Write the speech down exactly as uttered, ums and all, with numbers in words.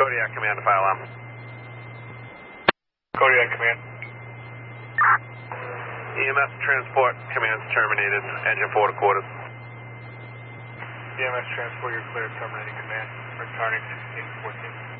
Kodiak Command to fire alarm. Kodiak Command. E M S transport commands terminated. Engine four to quarters. E M S transport, you're clear, terminating command. Returning sixteen fourteen.